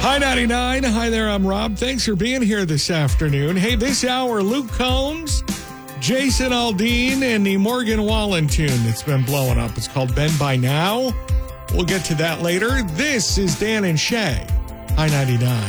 Hi, 99. Hi there, I'm Rob. Thanks for being here this afternoon. Hey, this hour, Luke Combs, Jason Aldean, and the Morgan Wallen tune that's been blowing up. It's called Ben by Now. We'll get to that later. This is Dan and Shay. Hi, 99.